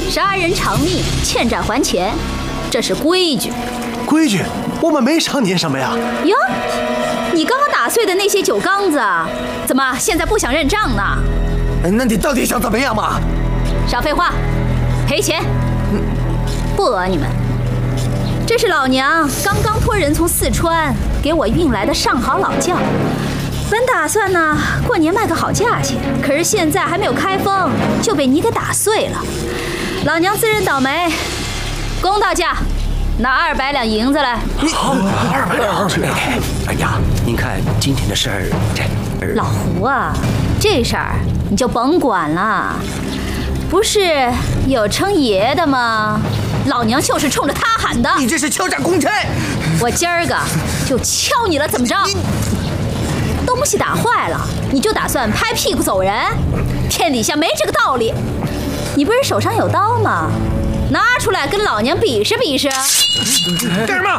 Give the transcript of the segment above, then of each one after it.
杀人偿命，欠债还钱，这是规矩。 规矩？我们没伤您什么呀？ 哟，你刚刚打碎的那些酒缸子，怎么现在不想认账呢？ 那你到底想怎么样嘛？ 少废话，赔钱！不讹你们，这是老娘刚刚托人从四川给我运来的上好老窖。本打算呢过年卖个好价钱，可是现在还没有开封，就被你给打碎了。老娘自认倒霉，公道价，拿200两银子来。 好，200两。 二娘，您看今天的事儿， 老胡啊，这事儿你就甭管了。不是有称爷的吗？老娘就是冲着他喊的。 你这是敲诈公差！ 我今儿个就敲你了，怎么着？东西打坏了，你就打算拍屁股走人？天底下没这个道理。你不是手上有刀吗？拿出来跟老娘比试比试。 干什么？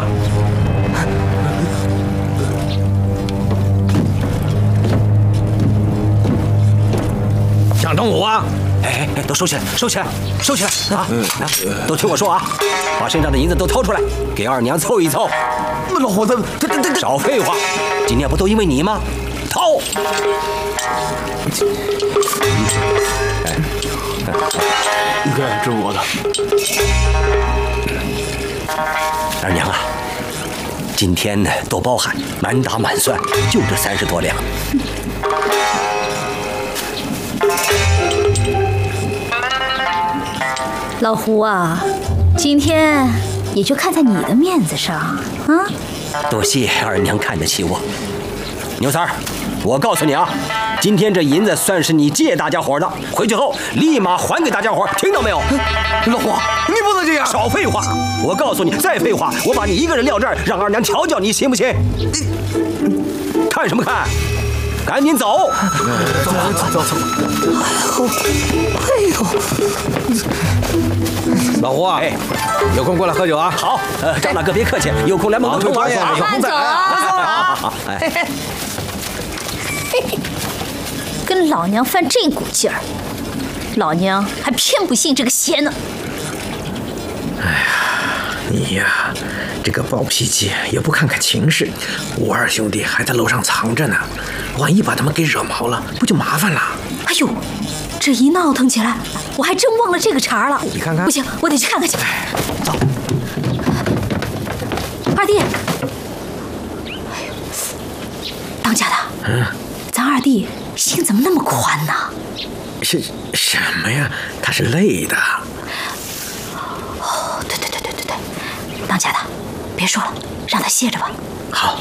想动武啊？ 哎，都收起来，收起来，收起来啊！都听我说啊，把身上的银子都掏出来，给二娘凑一凑。 老胡子，他少废话！今天不都因为你吗？掏！ 你看，这是我的。 二娘啊，今天呢都包含，满打满算就这30多两。 老胡啊，今天也就看在你的面子上啊。 多谢二娘看得起我。牛三儿，我告诉你啊，今天这银子算是你借大家伙的，回去后立马还给大家伙，听到没有？ 老胡，你不能这样！ 少废话！我告诉你，再废话，我把你一个人撂这儿，让二娘瞧瞧你行不行？看什么看？赶紧走！ 走！哎呦！老胡啊，有空过来喝酒啊！ 好，张大哥别客气，有空来蒙头玩玩。 慢走啊！ 好， 跟老娘犯这股劲儿，老娘还偏不信这个邪呢。 哎呀，你呀，这个暴脾气也不看看情势，吴二兄弟还在楼上藏着呢，万一把他们给惹毛了，不就麻烦了？ 哎呦，这一闹腾起来，我还真忘了这个茬了。 你看看， 不行，我得去看看去。 走， 二弟，哎呦，当家的，咱二弟心怎么那么宽呢？ 是什么呀？他是累的。 哦，对，当家的，别说了，让他歇着吧。 好。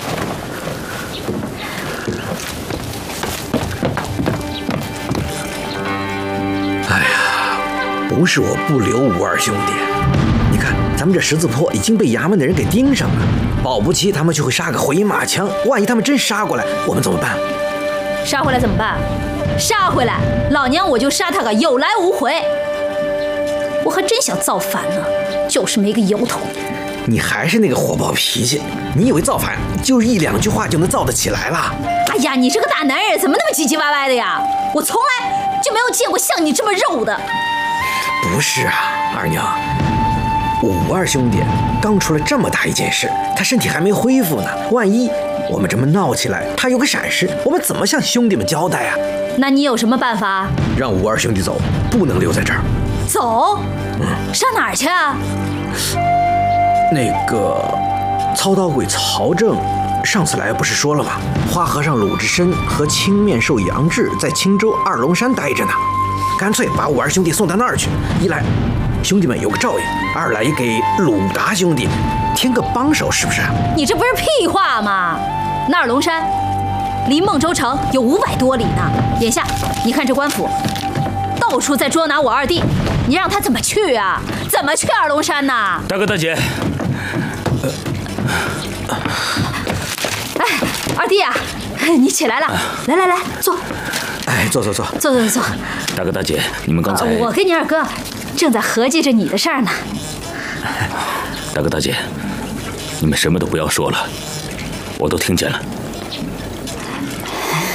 哎呀，不是我不留吴二兄弟，你看咱们这十字坡已经被衙门的人给盯上了，保不齐他们就会杀个回马枪，万一他们真杀过来，我们怎么办？ 杀回来怎么办？杀回来，老娘我就杀他个有来无回。我还真想造反呢，就是没个由头。 你还是那个火爆脾气，你以为造反就是1、2句话就能造得起来了？ 哎呀，你这个大男人怎么那么唧唧歪歪的呀？我从来就没有见过像你这么肉的。 不是啊，二娘，武二兄弟刚出了这么大一件事，他身体还没恢复呢，万一我们这么闹起来，他有个闪失，我们怎么向兄弟们交代啊？ 那你有什么办法？ 让武二兄弟走，不能留在这儿。 走？上哪儿去啊？ 那个操刀鬼曹正上次来不是说了吗？花和尚鲁智深和青面兽杨志在青州二龙山待着呢，干脆把武二兄弟送到那儿去，一来兄弟们有个照应，二来也给鲁达兄弟添个帮手，是不是？ 你这不是屁话吗？那二龙山离孟州城有500多里呢，眼下你看这官府到处在捉拿我二弟，你让他怎么去啊？怎么去二龙山呢？ 大哥大姐， 哎，二弟啊，你起来了，来，坐。 哎，坐。 坐。 大哥大姐，你们刚才…… 我跟你二哥正在合计着你的事儿呢。 大哥大姐，你们什么都不要说了，我都听见了。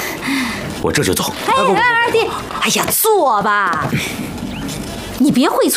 我这就走。 哎，二弟，哎呀，坐吧，你别会错。